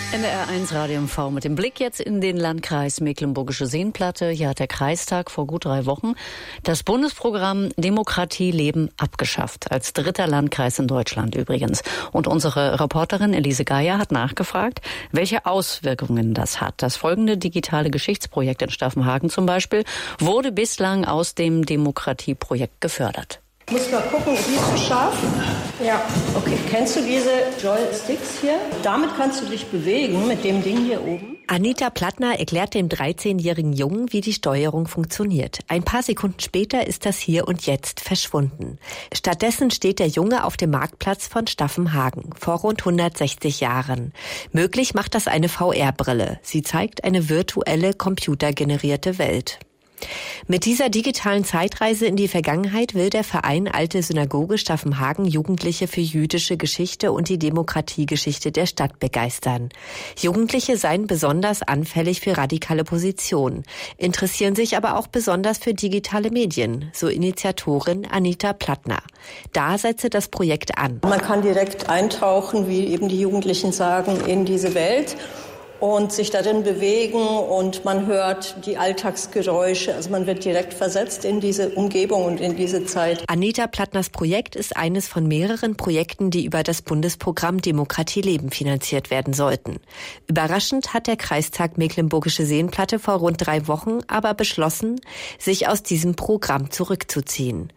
NDR1 Radio MV mit dem Blick jetzt in den Landkreis Mecklenburgische Seenplatte. Hier hat der Kreistag vor gut 3 Wochen das Bundesprogramm Demokratie leben abgeschafft. Als 3. Landkreis in Deutschland übrigens. Und unsere Reporterin Elise Geier hat nachgefragt, welche Auswirkungen das hat. Das folgende digitale Geschichtsprojekt in Staffenhagen zum Beispiel wurde bislang aus dem Demokratieprojekt gefördert. Ich muss mal gucken, siehst du scharf? Ja. Okay, kennst du diese Joysticks hier? Damit kannst du dich bewegen mit dem Ding hier oben. Anita Plattner erklärt dem 13-jährigen Jungen, wie die Steuerung funktioniert. Ein paar Sekunden später ist das Hier und Jetzt verschwunden. Stattdessen steht der Junge auf dem Marktplatz von Staffenhagen vor rund 160 Jahren. Möglich macht das eine VR-Brille. Sie zeigt eine virtuelle, computergenerierte Welt. Mit dieser digitalen Zeitreise in die Vergangenheit will der Verein Alte Synagoge Staffenhagen Jugendliche für jüdische Geschichte und die Demokratiegeschichte der Stadt begeistern. Jugendliche seien besonders anfällig für radikale Positionen, interessieren sich aber auch besonders für digitale Medien, so Initiatorin Anita Plattner. Da setze das Projekt an. Man kann direkt eintauchen, wie eben die Jugendlichen sagen, in diese Welt und sich darin bewegen und man hört die Alltagsgeräusche. Also man wird direkt versetzt in diese Umgebung und in diese Zeit. Anita Plattners Projekt ist eines von mehreren Projekten, die über das Bundesprogramm Demokratie leben finanziert werden sollten. Überraschend hat der Kreistag Mecklenburgische Seenplatte vor rund 3 Wochen aber beschlossen, sich aus diesem Programm zurückzuziehen.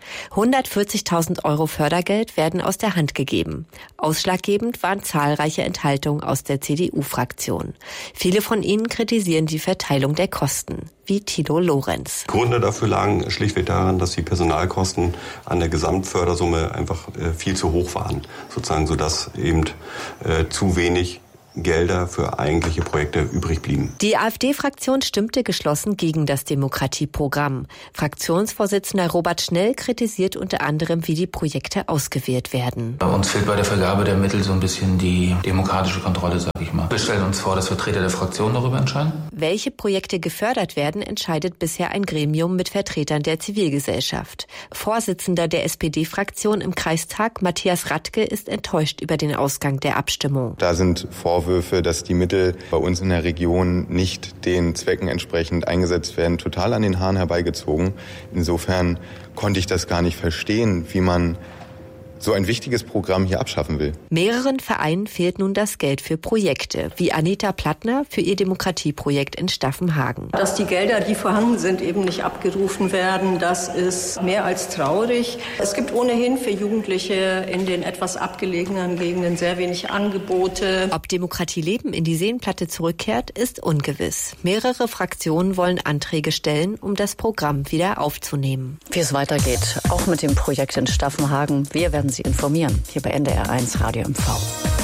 140.000 € Fördergeld werden aus der Hand gegeben. Ausschlaggebend waren zahlreiche Enthaltungen aus der CDU-Fraktion. Viele von ihnen kritisieren die Verteilung der Kosten, wie Tilo Lorenz. Gründe dafür lagen schlichtweg darin, dass die Personalkosten an der Gesamtfördersumme einfach viel zu hoch waren, sozusagen, sodass eben zu wenig Gelder für eigentliche Projekte übrig blieben. Die AfD-Fraktion stimmte geschlossen gegen das Demokratieprogramm. Fraktionsvorsitzender Robert Schnell kritisiert unter anderem, wie die Projekte ausgewählt werden. Uns fehlt bei der Vergabe der Mittel so ein bisschen die demokratische Kontrolle, sag ich mal. Wir stellen uns vor, dass Vertreter der Fraktion darüber entscheiden. Welche Projekte gefördert werden, entscheidet bisher ein Gremium mit Vertretern der Zivilgesellschaft. Vorsitzender der SPD-Fraktion im Kreistag, Matthias Radke, ist enttäuscht über den Ausgang der Abstimmung. Da sind Vorwürfe, dass die Mittel bei uns in der Region nicht den Zwecken entsprechend eingesetzt werden, total an den Haaren herbeigezogen. Insofern konnte ich das gar nicht verstehen, wie man so ein wichtiges Programm hier abschaffen will. Mehreren Vereinen fehlt nun das Geld für Projekte, wie Anita Plattner für ihr Demokratieprojekt in Staffenhagen. Dass die Gelder, die vorhanden sind, eben nicht abgerufen werden, das ist mehr als traurig. Es gibt ohnehin für Jugendliche in den etwas abgelegenen Gegenden sehr wenig Angebote. Ob Demokratie leben in die Seenplatte zurückkehrt, ist ungewiss. Mehrere Fraktionen wollen Anträge stellen, um das Programm wieder aufzunehmen. Wie es weitergeht, auch mit dem Projekt in Staffenhagen. Wir werden Sie informieren, hier bei NDR1 Radio MV.